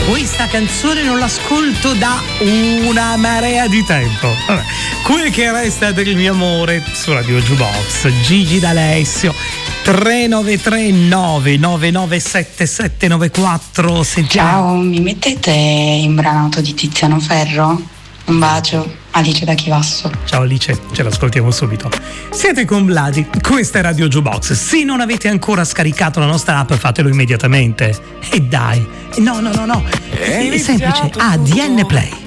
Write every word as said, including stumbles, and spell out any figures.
Questa canzone non l'ascolto da una marea di tempo. Vabbè. Quel che resta del mio amore su Radio Jukebox. Gigi D'Alessio. tre nove tre nove nove nove sette sette nove quattro. Sentiamo. Ciao, mi mettete Imbranato di Tiziano Ferro? Un bacio. Alice da Chivasso. Ciao Alice, ce l'ascoltiamo subito. Siete con Vladi, questa è Radio Jukebox. Se non avete ancora scaricato la nostra app, fatelo immediatamente. E dai, no no no no, è semplice, A D N Play.